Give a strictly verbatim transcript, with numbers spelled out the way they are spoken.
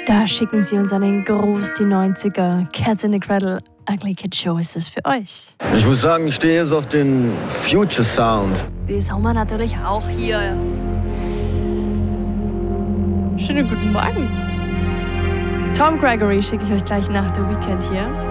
Da schicken sie uns einen Gruß, die neunziger. Cats in the Cradle, Ugly Kid Show ist es für euch. Ich muss sagen, ich stehe jetzt auf den Future Sound. Das haben wir natürlich auch hier. Schönen guten Morgen. Tom Gregory schicke ich euch gleich nach The Weekend hier.